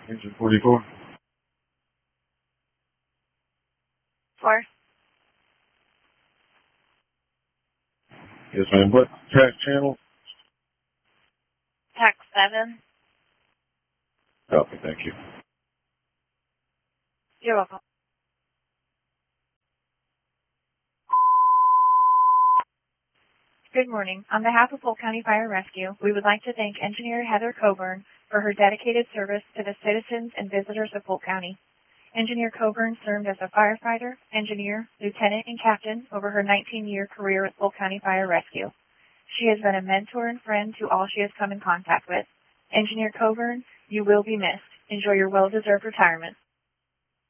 Engine 44. 4. Yes, ma'am. What track channel? Tax 7. Copy, thank you. You're welcome. Good morning. On behalf of Polk County Fire Rescue, we would like to thank Engineer Heather Coburn for her dedicated service to the citizens and visitors of Polk County. Engineer Coburn served as a firefighter, engineer, lieutenant, and captain over her 19-year career at Polk County Fire Rescue. She has been a mentor and friend to all she has come in contact with. Engineer Coburn, you will be missed. Enjoy your well-deserved retirement.